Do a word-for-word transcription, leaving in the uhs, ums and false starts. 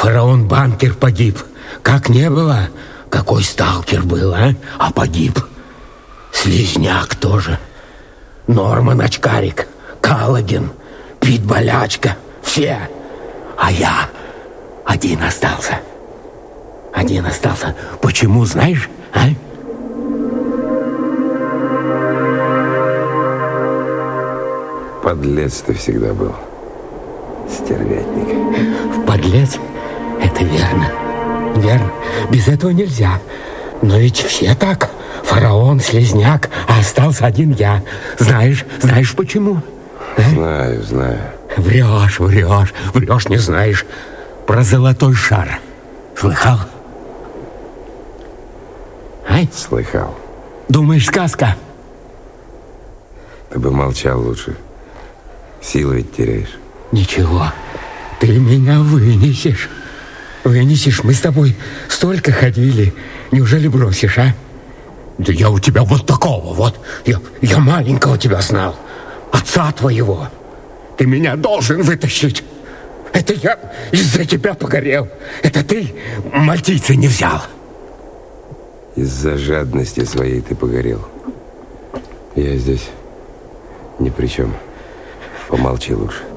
Фараон-банкер погиб. Как не было, какой сталкер был, а? А погиб. Слизняк тоже. Норман очкарик, Калагин, Пит болячка. Все. А я один остался. Один остался. Почему, знаешь, а? Подлец ты всегда был. Стервятник. Подлец? Это верно. Верно. Без этого нельзя. Но ведь все так. Фараон, слизняк, а остался один я. Знаешь, знаешь почему? А? Знаю, знаю. Врешь, врешь, врешь, не знаешь. Про золотой шар. Слыхал? Ай? Слыхал. Думаешь, сказка? Ты бы молчал лучше. Силы ведь теряешь. Ничего, ты меня вынесешь. Вынесешь, мы с тобой столько ходили. Неужели бросишь, а? Да я у тебя вот такого вот. Я, я маленького тебя знал. Отца твоего. Ты меня должен вытащить. Это я из-за тебя погорел. Это ты мальтийца не взял. Из-за жадности своей ты погорел. Я здесь ни при чем. Помолчи лучше.